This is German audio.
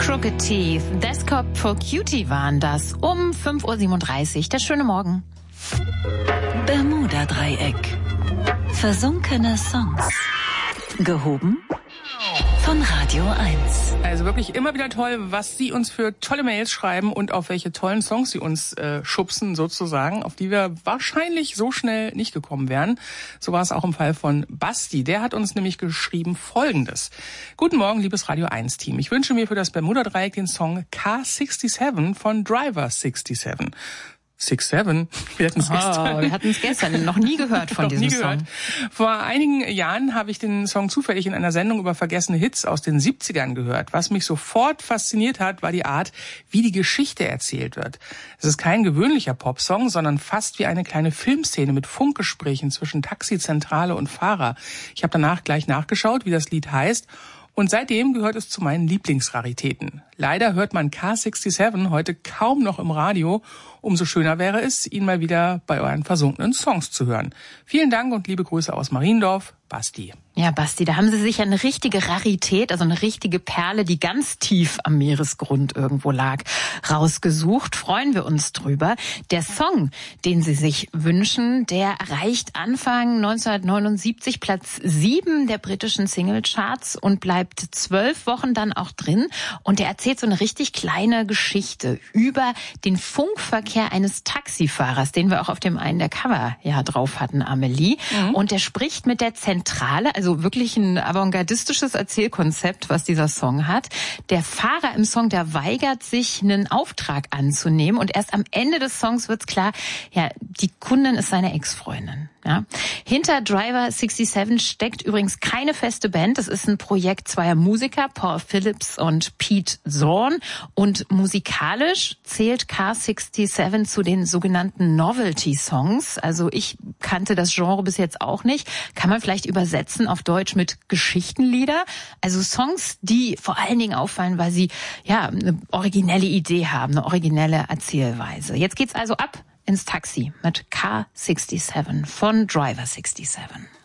Crooked Teeth, Desktop for Cutie waren das um 5:37 Uhr. Der schöne Morgen. Bermuda-Dreieck. Versunkene Songs. Gehoben von Radio 1. Also wirklich immer wieder toll, was Sie uns für tolle Mails schreiben und auf welche tollen Songs Sie uns schubsen sozusagen, auf die wir wahrscheinlich so schnell nicht gekommen wären. So war es auch im Fall von Basti. Der hat uns nämlich geschrieben Folgendes. Guten Morgen, liebes Radio 1 Team. Ich wünsche mir für das Bermuda-Dreieck den Song Car67 von Driver 67. 6-7. Wir hatten es gestern noch nie gehört von diesem Song. Vor einigen Jahren habe ich den Song zufällig in einer Sendung über vergessene Hits aus den 70ern gehört. Was mich sofort fasziniert hat, war die Art, wie die Geschichte erzählt wird. Es ist kein gewöhnlicher Popsong, sondern fast wie eine kleine Filmszene mit Funkgesprächen zwischen Taxizentrale und Fahrer. Ich habe danach gleich nachgeschaut, wie das Lied heißt. Und seitdem gehört es zu meinen Lieblingsraritäten. Leider hört man Car67 heute kaum noch im Radio. Umso schöner wäre es, ihn mal wieder bei euren versunkenen Songs zu hören. Vielen Dank und liebe Grüße aus Mariendorf, Basti. Ja, Basti, da haben Sie sich eine richtige Rarität, also eine richtige Perle, die ganz tief am Meeresgrund irgendwo lag, rausgesucht. Freuen wir uns drüber. Der Song, den Sie sich wünschen, der erreicht Anfang 1979 Platz 7 der britischen Singlecharts und bleibt 12 Wochen dann auch drin. Und der erzählt so eine richtig kleine Geschichte über den Funkverkehr eines Taxifahrers, den wir auch auf dem einen der Cover ja drauf hatten, Amelie. Mhm. Und der spricht mit der Zentrale, also wirklich ein avantgardistisches Erzählkonzept, was dieser Song hat. Der Fahrer im Song, der weigert sich, einen Auftrag anzunehmen. Und erst am Ende des Songs wird's klar, ja, die Kundin ist seine Ex-Freundin. Ja. Hinter Driver 67 steckt übrigens keine feste Band. Das ist ein Projekt zweier Musiker, Paul Phillips und Pete Zorn. Und musikalisch zählt Car67 zu den sogenannten Novelty-Songs. Also ich kannte das Genre bis jetzt auch nicht. Kann man vielleicht übersetzen auf Deutsch mit Geschichtenlieder? Also Songs, die vor allen Dingen auffallen, weil sie ja eine originelle Idee haben, eine originelle Erzählweise. Jetzt geht's also ab ins Taxi mit Car67 von Driver 67.